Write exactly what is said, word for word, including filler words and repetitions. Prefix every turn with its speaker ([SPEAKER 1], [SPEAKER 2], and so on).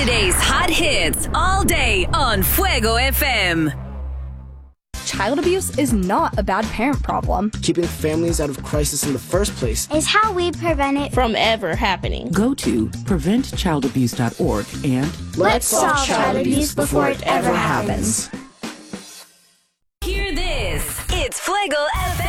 [SPEAKER 1] Today's hot hits all day on Fuego F M.
[SPEAKER 2] Child abuse is not a bad parent problem.
[SPEAKER 3] Keeping families out of crisis in the first place
[SPEAKER 4] is how we prevent it
[SPEAKER 5] from ever happening.
[SPEAKER 6] Go to prevent child abuse dot org and
[SPEAKER 4] let's solve child abuse before it ever happens.
[SPEAKER 1] Hear this. It's Fuego F M.